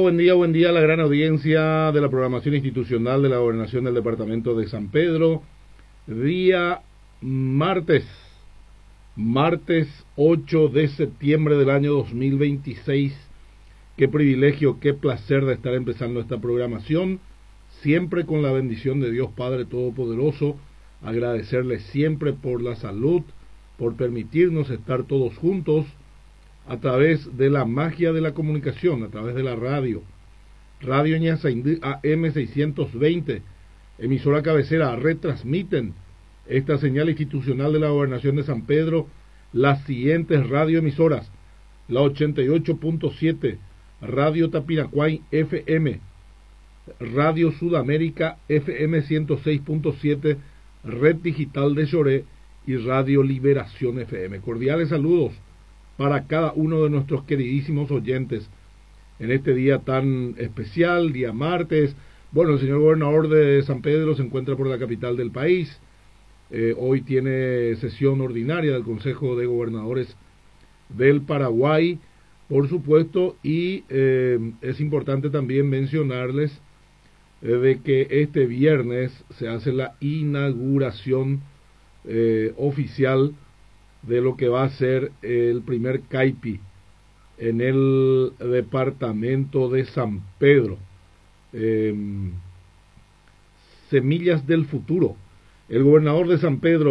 buen día a la gran audiencia de la programación institucional de la Gobernación del Departamento de San Pedro. Día martes 8 de septiembre del año 2026. Qué privilegio, qué placer de estar empezando esta programación, siempre con la bendición de Dios Padre Todopoderoso. Agradecerle siempre por la salud, por permitirnos estar todos juntos a través de la magia de la comunicación, a través de la radio. Radio Ñazaindí AM 620, emisora cabecera, retransmiten esta señal institucional de la Gobernación de San Pedro las siguientes radioemisoras: la 88.7, Radio Tapiracuay FM, Radio Sudamérica FM 106.7, Red Digital de Lloré y Radio Liberación FM. Cordiales saludos para cada uno de nuestros queridísimos oyentes en este día tan especial, día martes. Bueno, el señor gobernador de San Pedro se encuentra por la capital del país. Hoy tiene sesión ordinaria del Consejo de Gobernadores del Paraguay, por supuesto, y es importante también mencionarles de que este viernes se hace la inauguración oficial de lo que va a ser el primer CAIPI en el departamento de San Pedro. Semillas del futuro. El gobernador de San Pedro,